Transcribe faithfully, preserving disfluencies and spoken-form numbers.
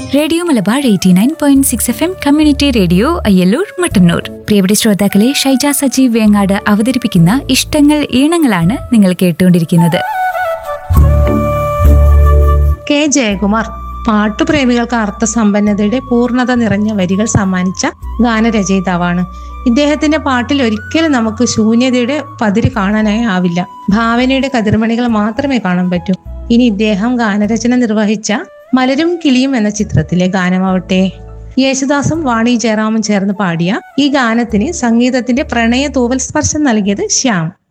Radio Malabar eighty nine point six F M community radio Ayyallur Mattannur. പ്രിയപ്പെട്ട ശ്രോതാക്കളെ, ഷൈജ സജീവ് വേങ്ങാട് അവതരിപ്പിക്കുന്ന ഇഷ്ടങ്ങൾ ഈണങ്ങളാണ് നിങ്ങൾ കേട്ടുകൊണ്ടിരിക്കുന്നത്. കെ ജയകുമാർ പാട്ടുപ്രേമികൾക്ക് അർത്ഥസമ്പന്നതയുടെ പൂർണ്ണത നിറഞ്ഞ വരികൾ സമ്മാനിച്ച ഗാനരചയിതാവാണ്. ഇദ്ദേഹത്തിന്റെ പാട്ടിൽ ഒരിക്കലും നമുക്ക് ശൂന്യതയുടെ പതിര് കാണാനായി ആവില്ല. ഭാവനയുടെ കതിർമണികൾ മാത്രമേ കാണാൻ പറ്റൂ. ഇനി ഇദ്ദേഹം ഗാനരചന നിർവഹിച്ച മലരും കിളിയും എന്ന ചിത്രത്തിലെ ഗാനമാവട്ടെ. യേശുദാസും വാണി ജയറാമും ചേർന്ന് പാടിയ ഈ ഗാനത്തിന് സംഗീതത്തിന്റെ പ്രണയ തൂവൽ സ്പർശം നൽകിയത് ശ്യാം.